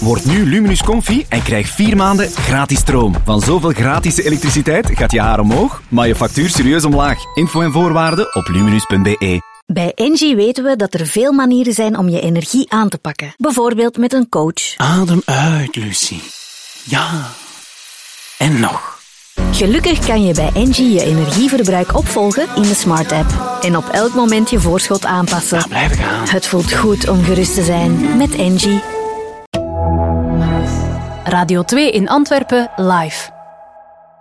Word nu Luminus Comfy en krijg 4 maanden gratis stroom. Van zoveel gratis elektriciteit gaat je haar omhoog, maar je factuur serieus omlaag. Info en voorwaarden op luminus.be. Bij Engie weten we dat er veel manieren zijn om je energie aan te pakken. Bijvoorbeeld met een coach. Adem uit, Lucie. Ja. En nog. Gelukkig kan je bij Engie je energieverbruik opvolgen in de Smart App. En op elk moment je voorschot aanpassen. Ja, blijf gaan. Het voelt goed om gerust te zijn met Engie. Radio 2 in Antwerpen live.